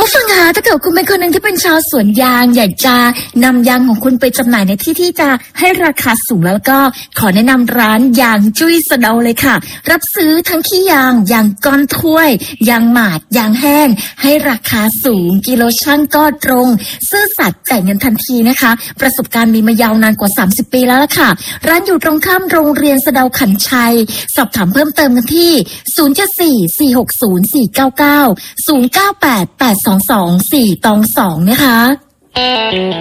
ผู้ฟังคะถ้าเกิดคุณเป็นคนหนึ่งที่เป็นชาวสวนยางอยากจะนำยางของคุณไปจำหน่ายในที่ที่จะให้ราคาสูงแล้วก็ขอแนะนำร้านยางจุ้ยสะเดาเลยค่ะรับซื้อทั้งขี้ยางยางก้อนถ้วยยางหมาดยางแห้งให้ราคาสูงกิโลชั่นก็ตรงซื่อสัตย์จ่ายเงินทันทีนะคะประสบการณ์มีมายาวนานกว่า30 ปีแล้วล่ะค่ะร้านอยู่ตรงข้ามโรงเรียนสะเดาขันชัยสอบถามเพิ่มเติมกันที่074-460-499 098-822-422นะคะ